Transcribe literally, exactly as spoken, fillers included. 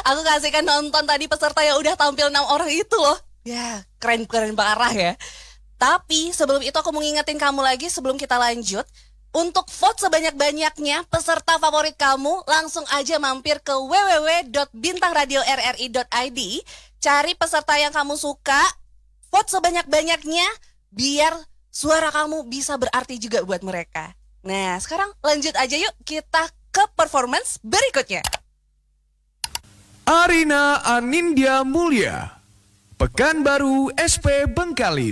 Aku kasihkan nonton tadi peserta yang udah tampil enam orang itu loh. Ya, keren-keren parah ya. Tapi sebelum itu aku mau ngingetin kamu lagi sebelum kita lanjut. Untuk vote sebanyak-banyaknya peserta favorit kamu, langsung aja mampir ke w w w dot bintang radio r r i dot i d. Cari peserta yang kamu suka, vote sebanyak-banyaknya, biar suara kamu bisa berarti juga buat mereka. Nah, sekarang lanjut aja yuk kita ke performance berikutnya. Arina Anindya Mulya, Pekanbaru S P Bengkalis.